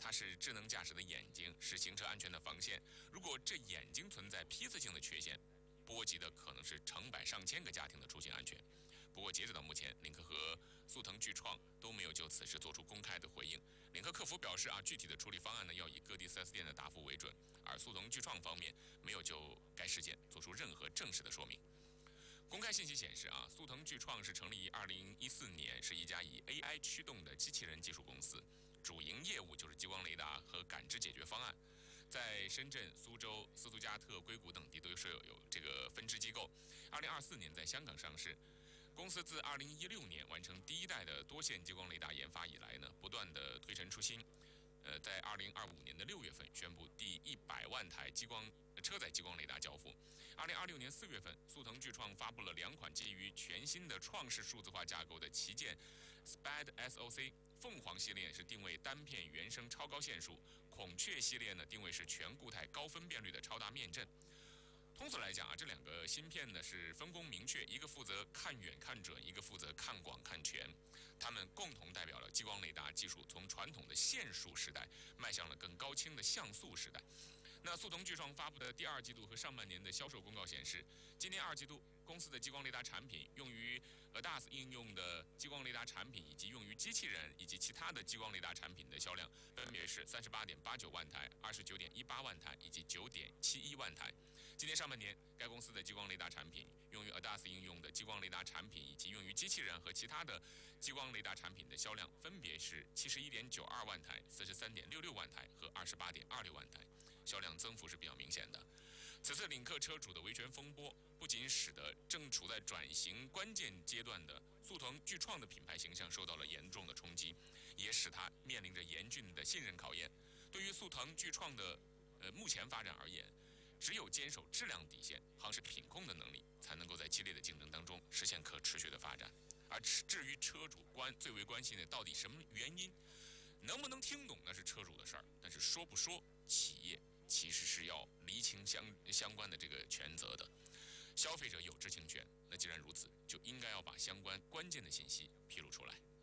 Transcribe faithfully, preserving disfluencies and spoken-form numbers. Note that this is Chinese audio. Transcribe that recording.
它是智能驾驶的眼睛，是行车安全的防线。如果这眼睛存在批次性的缺陷，波及的可能是成百上千个家庭的出行安全。不过，截止到目前，领克和速腾巨创都没有就此事做出公开的回应。领克客服表示啊，具体的处理方案呢要以各地 四 S 店的答复为准，而速腾巨创方面没有就该事件做出任何正式的说明。公开信息显示啊，速腾巨创是成立于二零一四年，是一家以 A I 驱动的机器人技术公司，主营业务就是激光雷达和感知解决方案。在深圳、苏州、斯图加特、硅谷等地都设有有这个分支机构。二零二四年在香港上市。公司自二零一六年完成第一代的多线激光雷达研发以来呢，不断的推陈出新。呃，在二零二五年的六月份宣布第一百万台激光车载激光雷达交付。二零二六年四月份，速腾巨创发布了两款基于全新的创世数字化架构的旗舰 S P A D S O C。凤凰系列是定位单片原生超高线数，孔雀系列呢定位是全固态高分辨率的超大面阵。通俗来讲啊，这两个芯片呢是分工明确，一个负责看远看准，一个负责看广看全。它们共同代表了激光雷达技术从传统的线束时代迈向了更高清的像素时代。那速腾巨创发布的第二季度和上半年的销售公告显示，今年二季度公司的激光雷达产品用于 A D A S 应用的激光雷达产品，以及用于机器人以及其他的激光雷达产品的销量分别是三十八点八九万台、二十九点一八万台以及九点七一万台。今年上半年，该公司的激光雷达产品用于 A D A S 应用的激光雷达产品以及用于机器人和其他的激光雷达产品的销量分别是七十一点九二万台、四十三点六六万台和二十八点二六万台，销量增幅是比较明显的。此次领克车主的维权风波，不仅使得正处在转型关键阶段的速腾巨创的品牌形象受到了严重的冲击，也使它面临着严峻的信任考验。对于速腾巨创的呃目前发展而言，只有坚守质量底线、行事品控的能力，才能够在激烈的竞争当中实现可持续的发展。而至于车主关最为关心的到底什么原因，能不能听懂那是车主的事儿，但是说不说，企业其实是要厘清相相关的这个权责的。消费者有知情权，那既然如此，就应该要把相关关键的信息披露出来。